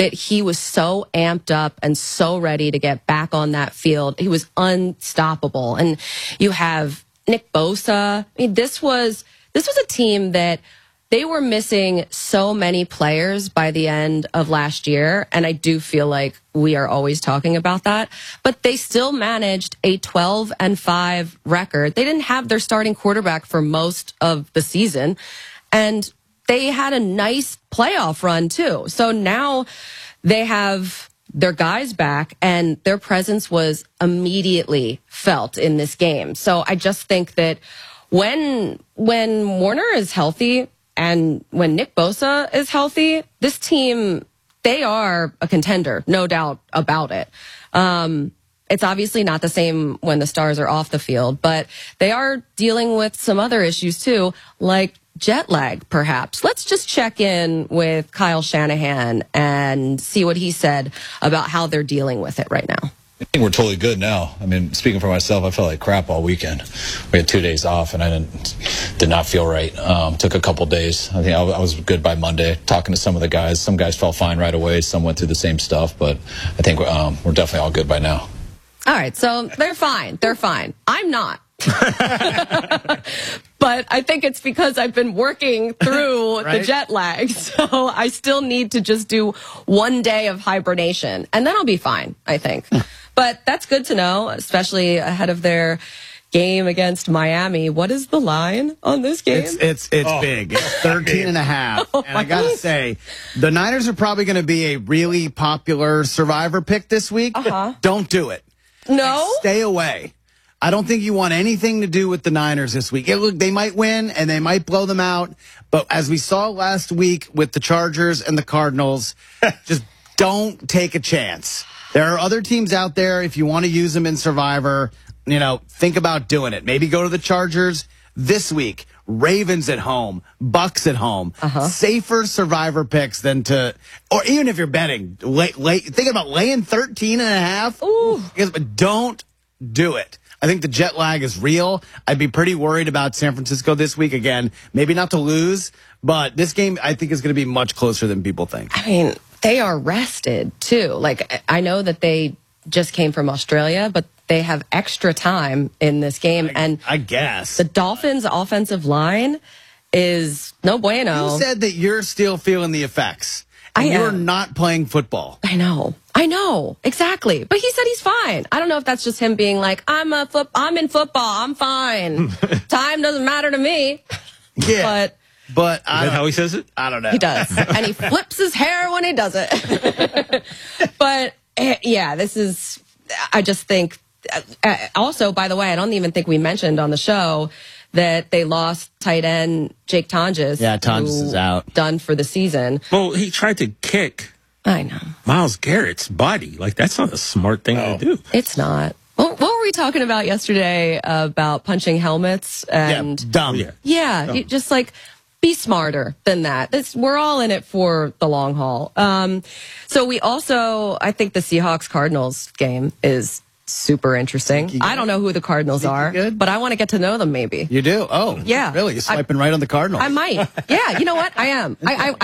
that he was so amped up and so ready to get back on that field. He was unstoppable. And you have Nick Bosa. I mean, this was a team that they were missing so many players by the end of last year, and I do feel like we are always talking about that. But they still managed a 12-5 record. They didn't have their starting quarterback for most of the season, and they had a nice playoff run too. So now they have their guys back, and their presence was immediately felt in this game. So I just think that when Warner is healthy, and when Nick Bosa is healthy, this team, they are a contender, no doubt about it. It's obviously not the same when the stars are off the field, but they are dealing with some other issues too, like jet lag, perhaps. Let's just check in with Kyle Shanahan and see what he said about how they're dealing with it right now. I think we're totally good now. I mean, speaking for myself, I felt like crap all weekend. We had 2 days off, and I did not feel right. Took a couple days. I think I was good by Monday. Talking to some of the guys, some guys felt fine right away. Some went through the same stuff, but I think we're definitely all good by now. All right, so they're fine. They're fine. I'm not. But I think it's because I've been working through the jet lag. So I still need to just do 1 day of hibernation, and then I'll be fine, I think. But that's good to know, especially ahead of their game against Miami. What is the line on this game? It's big. It's 13.5. And I got to say, the Niners are probably going to be a really popular survivor pick this week. Don't do it. No? Stay away. I don't think you want anything to do with the Niners this week. Look, they might win and they might blow them out. But as we saw last week with the Chargers and the Cardinals, just don't take a chance. There are other teams out there. If you want to use them in Survivor, think about doing it. Maybe go to the Chargers this week. Ravens at home, Bucks at home. Safer Survivor picks than or even if you're betting, think about laying 13.5. Ooh. Don't do it. I think the jet lag is real. I'd be pretty worried about San Francisco this week. Again, maybe not to lose, but this game I think is going to be much closer than people think. I mean, they are rested too. Like, I know that they just came from Australia, but they have extra time in this game. And I guess the Dolphins' offensive line is no bueno. You said that you're still feeling the effects. And you're not playing football. I know. Exactly. But he said he's fine. I don't know if that's just him being like, I'm in football. I'm fine. Time doesn't matter to me. Yeah. But is that how he says it? I don't know. He does. And he flips his hair when he does it. But yeah, I just think, also, by the way, I don't even think we mentioned on the show that they lost tight end Jake Tonjes. Yeah, Tonjes is out. Done for the season. Well, he tried to kick Myles Garrett's body. Like, that's not a smart thing to do. It's not. What were we talking about yesterday about punching helmets? And dumb. Yeah, just like, be smarter than that. We're all in it for the long haul. So we also, I think the Seahawks-Cardinals game is super interesting. I don't know who the Cardinals are, but I want to get to know them maybe. You do? Oh, yeah. Really? You're swiping right on the Cardinals. I might. Yeah, you know what? I am.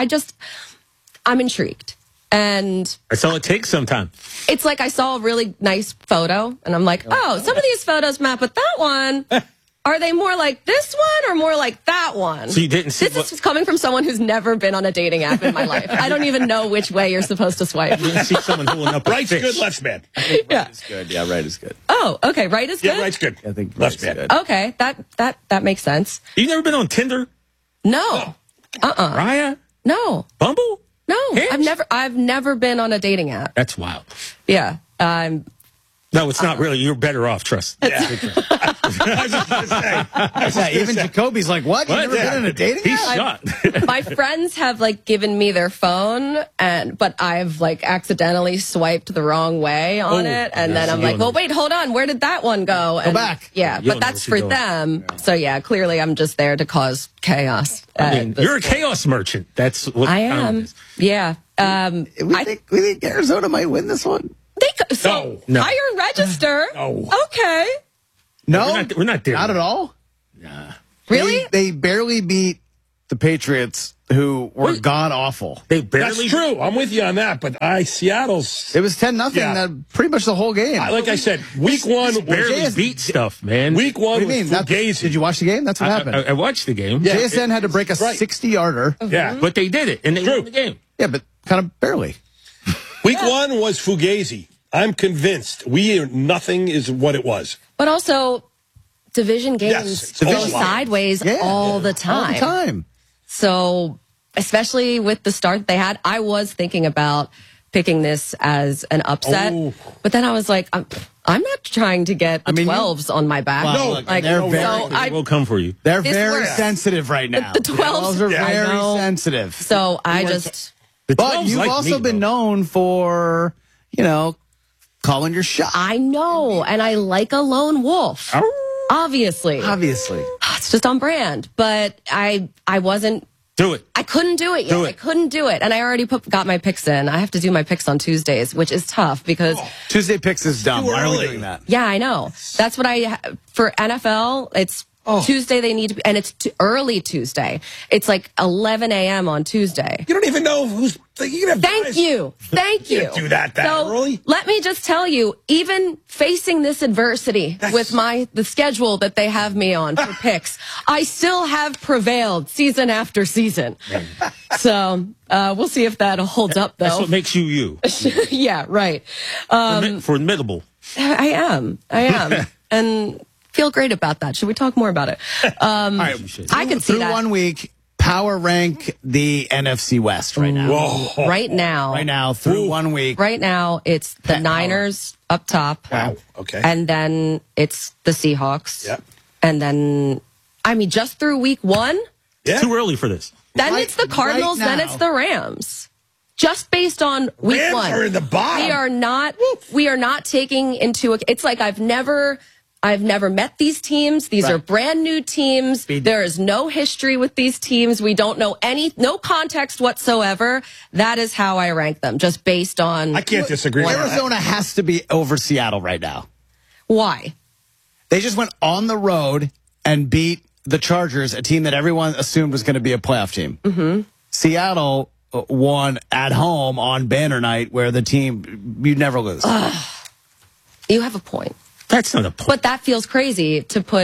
I'm intrigued. And that's all it takes sometimes. It's like I saw a really nice photo, and I'm like, some of these photos map with that one. Are they more like this one or more like that one? So you didn't see this is coming from someone who's never been on a dating app in my life. I don't even know which way you're supposed to swipe. You didn't see someone holding up right's good, left's bad. Right is good. Yeah, right is good. Oh, okay. Right is good? Yeah, right's good. I think left's bad. good. Okay, that makes sense. You've never been on Tinder? No. Raya? No. Bumble? No. Hinge? I've never been on a dating app. That's wild. Yeah. No, it's not really. You're better off, trust. Yeah. I was just gonna say. Even Jacoby's like, what? You've never been on a dating He's app? shot. My friends have given me their phone, but I've accidentally swiped the wrong way on it, and then I'm like, well, wait, hold on, where did that one go? And, go back. Yeah, but that's for them. Yeah. So yeah, clearly I'm just there to cause chaos. You're a chaos merchant. That's what I am. Yeah. We think Arizona might win this one. No. Higher register. No. Okay. No, we're not there. Not at all. Nah. Really? They barely beat the Patriots who were god awful. They barely. That's true. I'm with you on that, but Seattle's. It was 10-0 pretty much the whole game. Like I said, week one barely beat stuff, man. Week one What do you mean? was Fugazi. Did you watch the game? That's what happened. I watched the game. Yeah. JSN had to break a Right. 60-yarder. Yeah, But they did it, and they True. won the game. Yeah, but kind of barely. week one was Fugazi. I'm convinced. Nothing is what it was. But also, division games Yes, go division. sideways Yeah. all the All time. the time. So, especially with the start they had, I was thinking about picking this as an upset. Oh. But then I was like, I'm not trying to get the 12s on my back. Well, look, like, they're so very- I, We'll come for you. They're It's very worse. sensitive right now. The 12s are Yeah, I very know. sensitive. so I just, The But 12s you've like also me, been though. known for, calling your shot. I know, and I like a lone wolf. Obviously. Obviously. It's just on brand. But I wasn't, Do it. I couldn't do it yet. Do it. I couldn't do it. And I already got my picks in. I have to do my picks on Tuesdays, which is tough because, Tuesday picks is dumb. Too Why are we early. doing that? yeah, I know. That's what for NFL, it's Tuesday they need to be, and it's early Tuesday. It's like 11 a.m. on Tuesday. You don't even know who's. You can have Thank guys- you. Thank you. can't do that so early. Let me just tell you, even facing this adversity with the schedule that they have me on for picks, I still have prevailed season after season. So we'll see if that holds up, That's though. what makes you you. Yeah, right. Formidable. I am, and feel great about that. Should we talk more about it? All right. I could see Through that 1 week, power rank the NFC West right now. Whoa. right now. Right now, through 1 week. Right now, it's the Niners up top. Wow. Okay. And then it's the Seahawks. Yep. And then, just through week one, Yeah. Too early for this. then Right- it's the Cardinals, right then now. it's the Rams. Just based on week Rams one. are in the bottom. We are not taking into it's like I've never met these teams. These Right. are brand new teams. There is no history with these teams. We don't know no context whatsoever. That is how I rank them, just based on I can't disagree with that. Arizona has to be over Seattle right now. why. They just went on the road and beat the Chargers, a team that everyone assumed was going to be a playoff team. Mm-hmm. Seattle won at home on banner night, where the team, you never lose. You have a point. That's not a point. But that feels crazy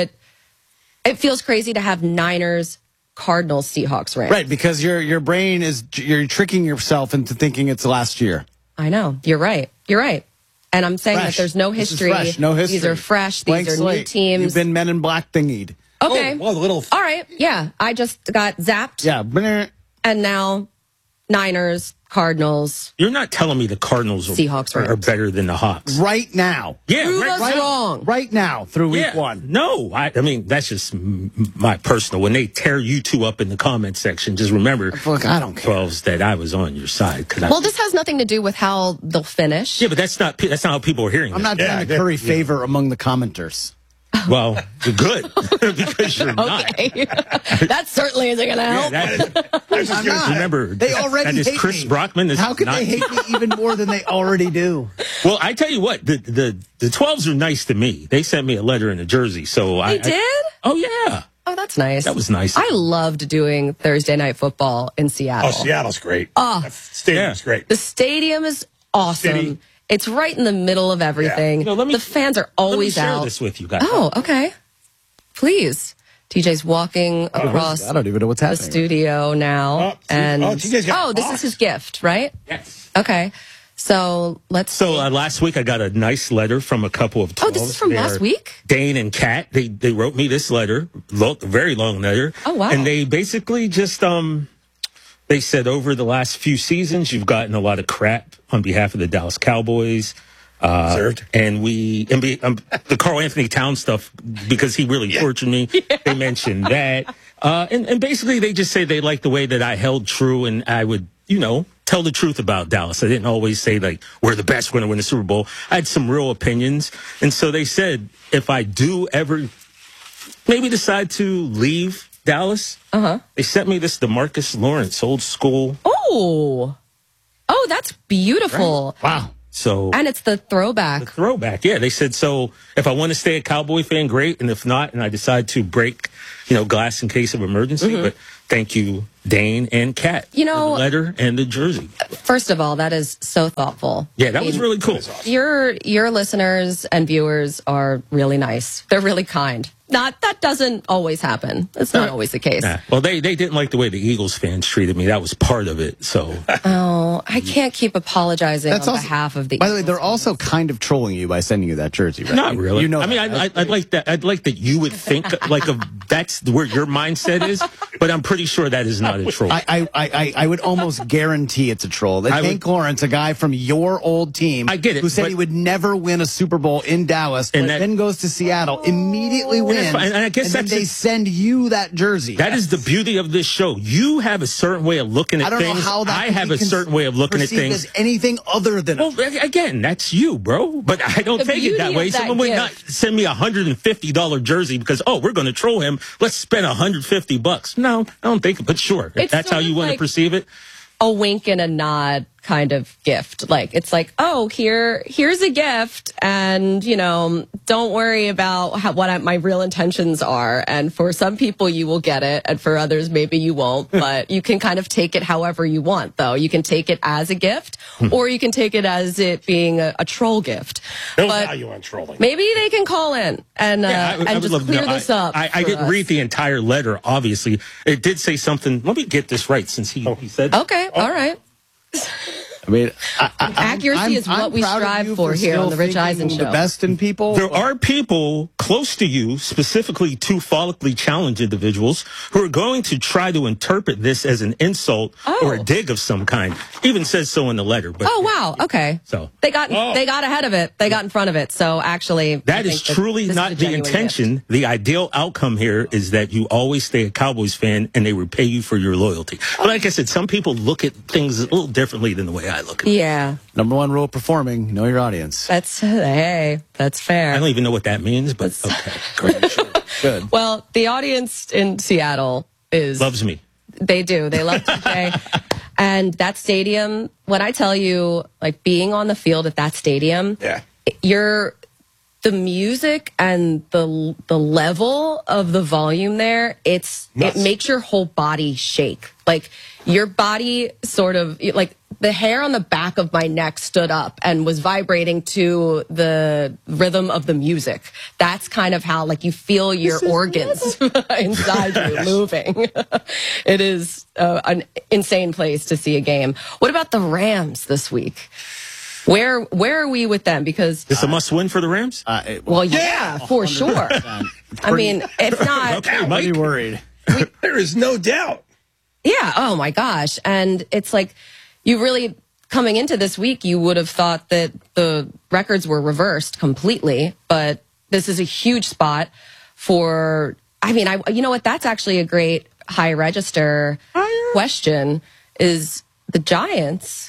it feels crazy to have Niners, Cardinals, Seahawks, Rams. Right, because your brain you're tricking yourself into thinking it's last year. I know. You're right. And I'm saying Fresh. that there's no This is history. fresh. No history. These are fresh. Blank These are new slate. teams. You've been Men in Black thingied. Okay. Oh, well, the little. All right. Yeah. I just got zapped. Yeah. Bleh. And now Niners, Cardinals. You're not telling me the Cardinals Seahawks, are Rams. better than the Hawks. Right now. Yeah, Prove right, us right. wrong. Right now, through week Yeah. one. No, I mean, that's just my personal. When they tear you two up in the comment section, just remember, Look, I don't care. 12s, that I was on your side. Well, this has nothing to do with how they'll finish. yeah, but that's not how people are hearing I'm this. not trying to curry favor among the commenters. Well, you're good because you're not. Okay. That certainly isn't going to help. I'm not. Remember, They already that is hate Chris me. Brockman. Is How could not, they hate me even more than they already do? Well, I tell you what, the 12s are nice to me. They sent me a letter in a jersey, so They did? Oh yeah, Oh, that's nice. that was nice. I loved doing Thursday night football in Seattle. Oh, Seattle's great. That stadium's great. The stadium is awesome. City. It's right in the middle of everything. You know, let me- the fans are always Let me share out. this with you guys. Oh, okay. Please. TJ's walking across I don't even know what's the happening. studio now. Oh, and TJ's got a this box. is his gift, right? Yes. Okay. So let's So see. last week I got a nice letter from a couple of 12s. Oh, this is from last week? Dane and Kat, they wrote me this letter, very long letter. Oh, wow. And they basically just they said over the last few seasons you've gotten a lot of crap on behalf of the Dallas Cowboys. Deserved. And the Carl Anthony Towns stuff, because he really tortured me. They mentioned that. And basically they just say they like the way that I held true and I would, tell the truth about Dallas. I didn't always say like, we're the best, we're going to win the Super Bowl. I had some real opinions. And so they said, if I do ever maybe decide to leave Dallas, they sent me this DeMarcus Lawrence, old school. Oh, that's beautiful. Wow. So And it's the throwback. throwback. Yeah, they said, so if I want to stay a Cowboy fan, great. And if not, and I decide to break, glass in case of emergency. But Thank you, Dane and Kat. You know, for the letter and the jersey. First of all, that is so thoughtful. Yeah, that was really cool. Your listeners and viewers are really nice. They're really kind. That doesn't always happen. It's not always the case. Nah. Well, they didn't like the way the Eagles fans treated me. That was part of it. So Oh, I can't keep apologizing on behalf of the. By the way, Eagles they're fans. also kind of trolling you by sending you that jersey, right? not really. You know, I mean, I'd like that. I'd like that you would think like that's where your mindset is. But I'm pretty sure that is not a troll. I would almost guarantee it's a troll. That Hank Lawrence, a guy from your old team, I get it, who said but- he would never win a Super Bowl in Dallas, And then goes to Seattle, immediately wins, fine. And I guess then that's they send you that jersey. That is the beauty of this show. You have a certain way of looking at I don't things. know how that I could have be a certain way of looking at perceived things. as anything other than Well, again, that's you, bro. But I don't The take it that beauty way. of that Someone would not gift. send me a $150 jersey because, we're going to troll him. Let's spend $150. No, I don't think it. But sure, if It's that's how sort you of want to like- perceive it. a wink and a nod kind of gift. Like, it's like, oh, here's a gift, and don't worry about what my real intentions are. And for some people you will get it, and for others maybe you won't, but you can kind of take it however you want, though. You can take it as a gift, or you can take it as it being a troll gift. No But value on trolling. maybe they can call in and I would just love to clear know. this up. I for didn't us. read the entire letter, obviously. It did say something. Let me get this right since he said. Okay, all right. I mean, Accuracy is what we proud of strive you for here still on the Rich thinking Eisen the Show. best in people. There are people close to you, specifically two follically challenged individuals, who are going to try to interpret this as an insult or a dig of some kind. Even says so in the letter. But Oh wow! Okay, So- they got ahead of it. They got in front of it. So actually, I that is think truly this is not a the genuine intention. gift. The ideal outcome here is that you always stay a Cowboys fan and they repay you for your loyalty. But like I said, some people look at things a little differently than the way I look at it. Yeah, Number one rule of performing: know your audience. that's I fair. don't even know what that means, but okay. Great. Good. Well, the audience in Seattle is Loves me. They do. They love TJ. And that stadium, when I tell you, like being on the field at that stadium, Yeah. the music and the level of the volume there, it Nuts. makes your whole body shake. Like your body sort of like the hair on the back of my neck stood up and was vibrating to the rhythm of the music. That's kind of how like you feel your organs inside you moving. It is an insane place to see a game. What about the Rams this week? Where are we with them? Because It's a must win for the Rams? well, yeah, for sure. I mean, if not, Okay, I'd Mike. be worried. There is no doubt. yeah. Oh my gosh. And it's like you really coming into this week, you would have thought that the records were reversed completely, but this is a huge spot for, I mean, you know what? That's actually a great high register question is the Giants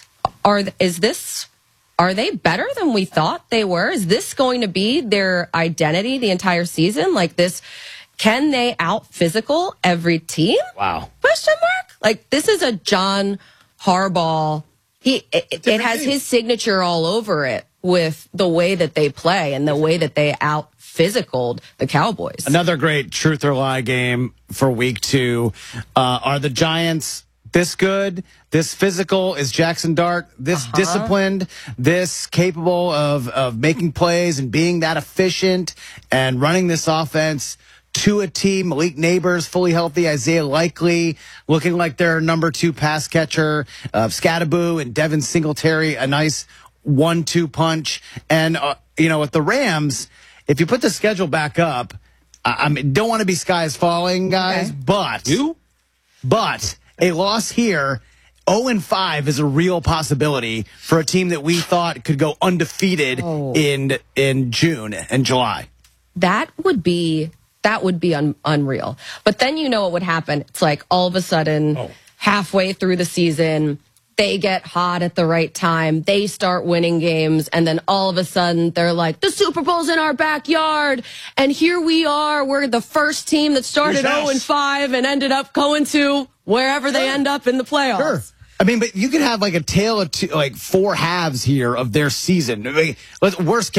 are they better than we thought they were? Is this going to be their identity the entire season? Like this, can they out physical every team? Wow. Question mark? Like this is a John Harbaugh. It has his signature all over it with the way that they play and the way that they out physicaled the Cowboys. Another great truth or lie game for week 2. Are the Giants this good, this physical? Is Jackson Dart this disciplined, this capable of making plays and being that efficient and running this offense to a team? Malik Neighbors fully healthy, Isaiah Likely looking like their number 2 pass catcher, Scattaboo and Devin Singletary, a nice 1-2 punch. And with the Rams, if you put the schedule back up, I mean, don't want to be skies falling, guys, Okay. but a loss here, 0-5 is a real possibility for a team that we thought could go undefeated in June and July. That would be unreal. But then you know what would happen. It's like all of a sudden, halfway through the season, they get hot at the right time. They start winning games. And then all of a sudden, they're like, the Super Bowl's in our backyard. And here we are. We're the first team that started Here's 0-5 and ended up going to wherever they end up in the playoffs. Sure. I mean, but you could have like a tale of 4 halves here of their season. I mean, worst case,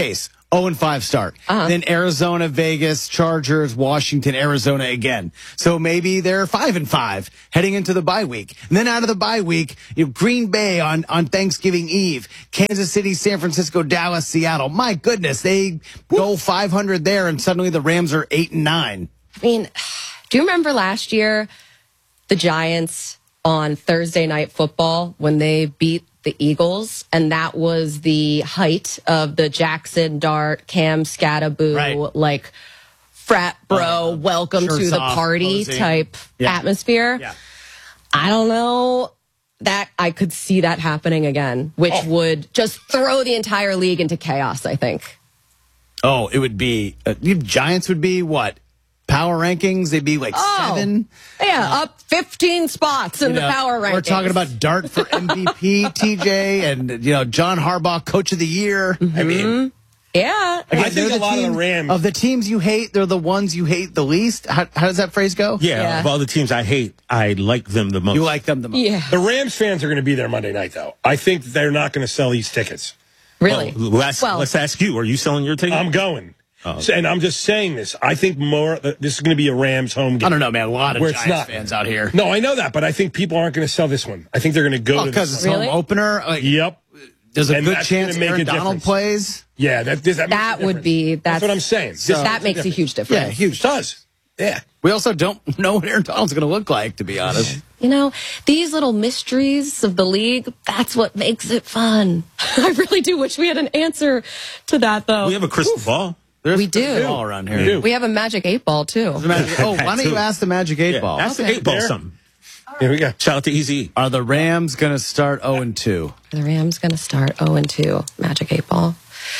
0-5 start. Then Arizona, Vegas, Chargers, Washington, Arizona again. So maybe they're 5-5 heading into the bye week. And then out of the bye week, Green Bay on Thanksgiving Eve, Kansas City, San Francisco, Dallas, Seattle. My goodness, they go 500 there, and suddenly the Rams are 8-9. I mean, do you remember last year the Giants on Thursday Night Football when they beat the Eagles, and that was the height of the Jackson Dart, Cam Scattaboo, like frat bro, welcome to the party type atmosphere. Yeah. I don't know that I could see that happening again, which would just throw the entire league into chaos, I think. Oh, it would be, Giants would be what? Power rankings, they'd be like 7. Yeah, up 15 spots in the power rankings. We're talking about Dart for MVP, TJ, and John Harbaugh, Coach of the Year. I mean, yeah. Again, I think a lot of the Rams, of the teams you hate, they're the ones you hate the least. How does that phrase go? Yeah, of all the teams I hate, I like them the most. You like them the most. Yeah. the Rams fans are going to be there Monday night, though. I think they're not going to sell these tickets. Really? Let's ask you. Are you selling your ticket? I'm going. And I'm just saying this. I think this is going to be a Rams home game. I don't know, man. A lot of Giants fans out here. No, I know that, but I think people aren't going to sell this one. I think they're going to go to because it's home opener. Yep. There's a good chance Aaron Donald plays. Yeah, that would be. That's what I'm saying. That makes a huge difference. Yeah, huge. It does. Yeah. We also don't know what Aaron Donald's going to look like, to be honest. These little mysteries of the league, that's what makes it fun. I really do wish we had an answer to that, though. We have a crystal ball. We do. All around here. We have a magic 8 ball, too. Why don't you ask the magic 8 ball? Ask the 8 ball something. Here we go. Shout out to Easy. Are the Rams going to start 0-2? The Rams going to start 0-2. Magic 8 ball.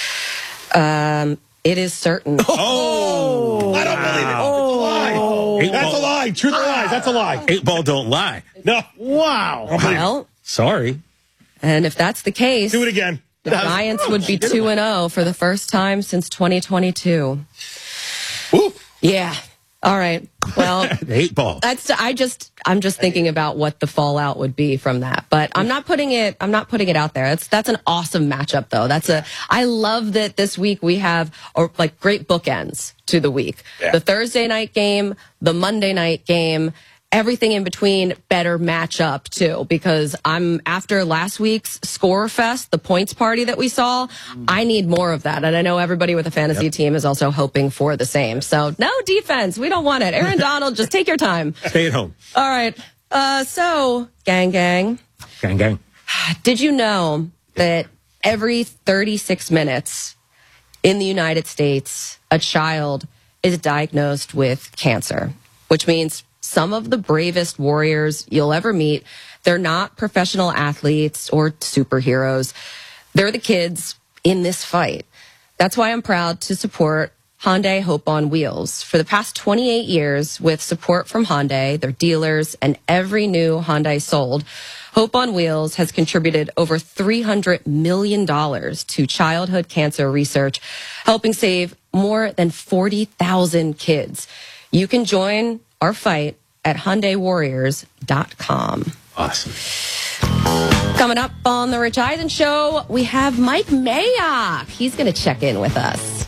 It is certain. Oh! I don't believe it. That's a lie. Truth or lies. That's a lie. 8 ball don't lie. No. Wow. Well, sorry. And if that's the case, do it again. The Giants would be 2-0 for the first time since 2022. Woo. Yeah. All right. Well, 8 ball. I'm just thinking about what the fallout would be from that. But I'm not putting it out there. That's an awesome matchup though. I love that this week we have great bookends to the week. Yeah. The Thursday night game, the Monday night game, everything in between better match up too, because after last week's Score Fest, the points party that we saw, I need more of that. And I know everybody with a fantasy team is also hoping for the same. So no defense. We don't want it. Aaron Donald, just take your time. Stay at home. All right. So gang. Did you know that every 36 minutes in the United States, a child is diagnosed with cancer, which means some of the bravest warriors you'll ever meet, they're not professional athletes or superheroes. They're the kids in this fight. That's why I'm proud to support Hyundai Hope on Wheels. For the past 28 years, with support from Hyundai, their dealers, and every new Hyundai sold, Hope on Wheels has contributed over $300 million to childhood cancer research, helping save more than 40,000 kids. You can join our fight at HyundaiWarriors.com. Awesome. Coming up on the Rich Eisen Show, we have Mike Mayock. He's going to check in with us.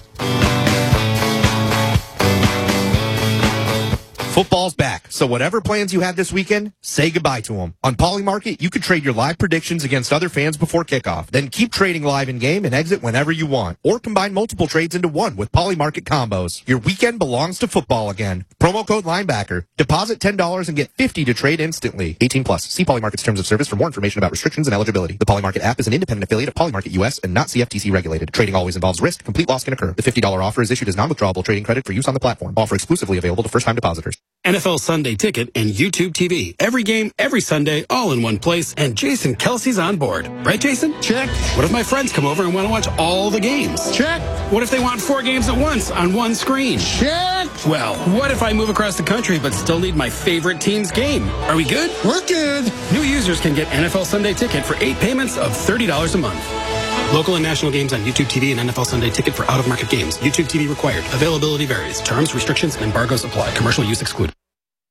Football's back, so whatever plans you had this weekend, say goodbye to them. On Polymarket, you can trade your live predictions against other fans before kickoff. Then keep trading live in-game and exit whenever you want. Or combine multiple trades into one with Polymarket combos. Your weekend belongs to football again. Promo code linebacker. Deposit $10 and get $50 to trade instantly. 18 plus. See Polymarket's terms of service for more information about restrictions and eligibility. The Polymarket app is an independent affiliate of Polymarket US and not CFTC regulated. Trading always involves risk. Complete loss can occur. The $50 offer is issued as non-withdrawable trading credit for use on the platform. Offer exclusively available to first-time depositors. NFL Sunday Ticket and YouTube TV. Every game, every Sunday, all in one place. And Jason Kelsey's on board. Right, Jason? Check. What if my friends come over and want to watch all the games? Check. What if they want 4 games at once on one screen? Check. Well, what if I move across the country but still need my favorite team's game? Are we good? We're good. New users can get NFL Sunday Ticket for 8 payments of $30 a month. Local and national games on YouTube TV and NFL Sunday Ticket for out-of-market games. YouTube TV required. Availability varies. Terms, restrictions, and embargoes apply. Commercial use excluded. From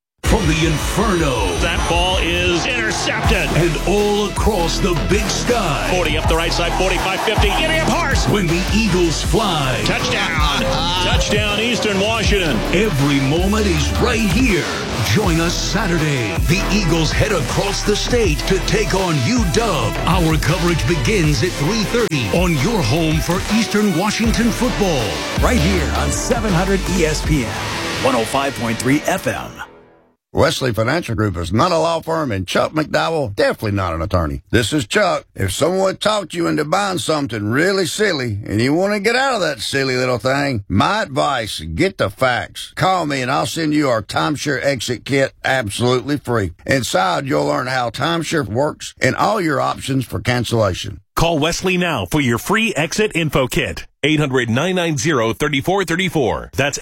the inferno. That ball is intercepted. And all across the big sky. 40 up the right side, 45, 50. Giddy up, horse. When the Eagles fly. Touchdown. Touchdown, Eastern Washington. Every moment is right here. Join us Saturday. The Eagles head across the state to take on UW. Our coverage begins at 3:30 on your home for Eastern Washington football. Right here on 700 ESPN, 105.3 FM. Wesley Financial Group is not a law firm, and Chuck McDowell, definitely not an attorney. This is Chuck. If someone talked you into buying something really silly and you want to get out of that silly little thing, my advice, get the facts. Call me and I'll send you our timeshare exit kit absolutely free. Inside, you'll learn how timeshare works and all your options for cancellation. Call Wesley now for your free exit info kit. 800-990-3434. That's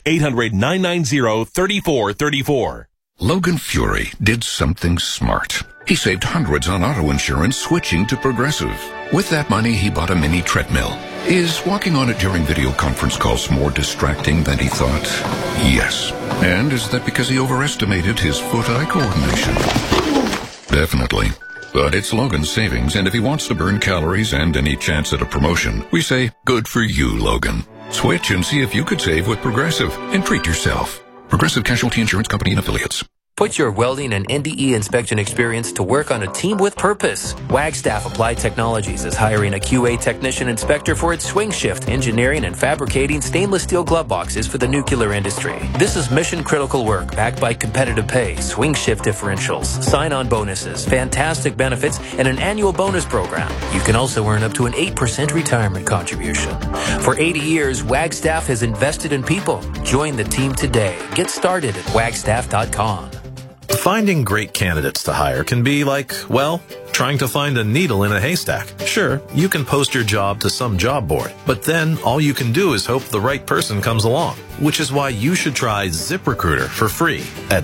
800-990-3434. Logan Fury did something smart. He saved hundreds on auto insurance switching to Progressive. With that money, he bought a mini treadmill. Is walking on it during video conference calls more distracting than he thought? Yes. And is that because he overestimated his foot-eye coordination? Definitely. But it's Logan's savings, and if he wants to burn calories and any chance at a promotion, we say, good for you, Logan. Switch and see if you could save with Progressive and treat yourself. Progressive Casualty Insurance Company and Affiliates. Put your welding and NDE inspection experience to work on a team with purpose. Wagstaff Applied Technologies is hiring a QA technician inspector for its swing shift, engineering and fabricating stainless steel glove boxes for the nuclear industry. This is mission critical work backed by competitive pay, swing shift differentials, sign-on bonuses, fantastic benefits, and an annual bonus program. You can also earn up to an 8% retirement contribution. For 80 years, Wagstaff has invested in people. Join the team today. Get started at wagstaff.com. Finding great candidates to hire can be like, well, trying to find a needle in a haystack. Sure, you can post your job to some job board, but then all you can do is hope the right person comes along, which is why you should try ZipRecruiter for free at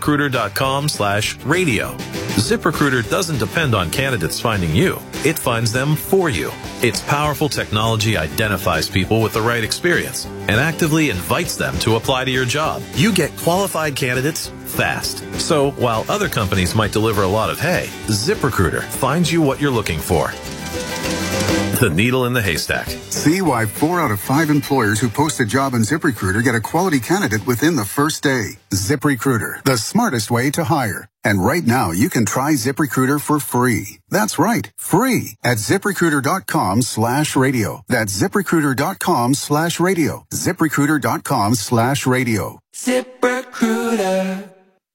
ZipRecruiter.com/radio. ZipRecruiter doesn't depend on candidates finding you. It finds them for you. Its powerful technology identifies people with the right experience and actively invites them to apply to your job. You get qualified candidates fast. So while other companies might deliver a lot of hay, ZipRecruiter finds you what you're looking for. The needle in the haystack. See why 4 out of 5 employers who post a job on ZipRecruiter get a quality candidate within the first day. ZipRecruiter, the smartest way to hire. And right now, you can try ZipRecruiter for free. That's right, free at ZipRecruiter.com/radio. That's ZipRecruiter.com/radio. ZipRecruiter.com/radio. ZipRecruiter.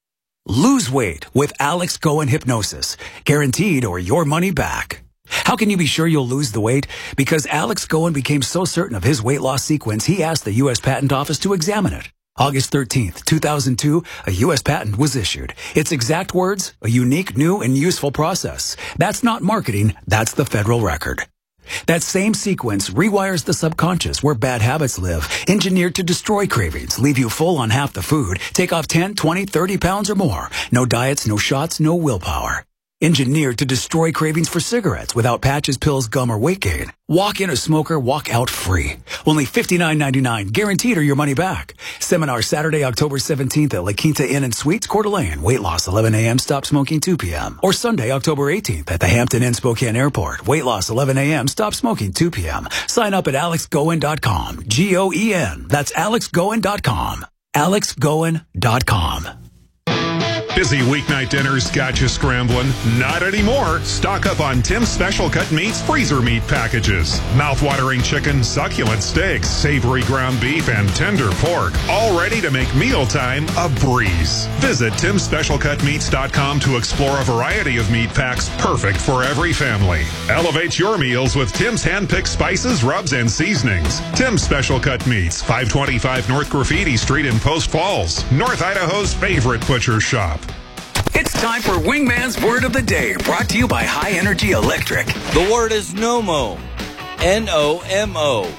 Lose weight with Alex Cohen Hypnosis. Guaranteed or your money back. How can you be sure you'll lose the weight? Because Alex Cohen became so certain of his weight loss sequence, he asked the U.S. Patent Office to examine it. August 13th, 2002, a U.S. patent was issued. Its exact words, a unique, new, and useful process. That's not marketing, that's the federal record. That same sequence rewires the subconscious where bad habits live, engineered to destroy cravings, leave you full on half the food, take off 10, 20, 30 pounds or more. No diets, no shots, no willpower. Engineered to destroy cravings for cigarettes without patches, pills, gum, or weight gain. Walk in a smoker, walk out free. Only $59.99, guaranteed or your money back. Seminar Saturday, October 17th at La Quinta Inn and Suites, Coeur d'Alene. Weight loss 11 a.m., stop smoking 2 p.m. Or Sunday, October 18th at the Hampton Inn Spokane Airport. Weight loss 11 a.m., stop smoking 2 p.m. Sign up at alexgoen.com. G-O-E-N. That's alexgoen.com. alexgoen.com. Busy weeknight dinners got you scrambling? Not anymore. Stock up on Tim's Special Cut Meats freezer meat packages. Mouth-watering chicken, succulent steaks, savory ground beef, and tender pork. All ready to make mealtime a breeze. Visit Tim'sSpecialCutMeats.com to explore a variety of meat packs perfect for every family. Elevate your meals with Tim's hand-picked spices, rubs, and seasonings. Tim's Special Cut Meats, 525 North Graffiti Street in Post Falls, North Idaho's favorite butcher shop. It's time for Wingman's Word of the Day, brought to you by High Energy Electric. The word is NOMO. N-O-M-O.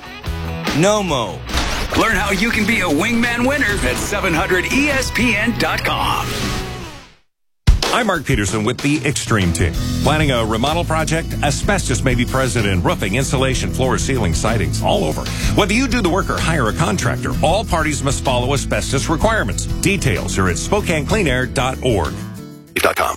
NOMO. Learn how you can be a Wingman winner at 700ESPN.com. I'm Mark Peterson with the Extreme Team. Planning a remodel project? Asbestos may be present in roofing, insulation, floors, ceilings, sidings, all over. Whether you do the work or hire a contractor, all parties must follow asbestos requirements. Details are at SpokaneCleanAir.org. .com.